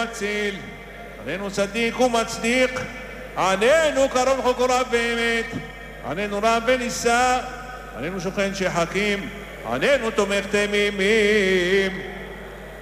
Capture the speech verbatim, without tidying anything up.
ומציל, עננו צדיק ומצדיק, עננו קרוב חוק רב באמת, עננו רב ונישא, עננו שוכן שחכים, עננו תומך תמימים.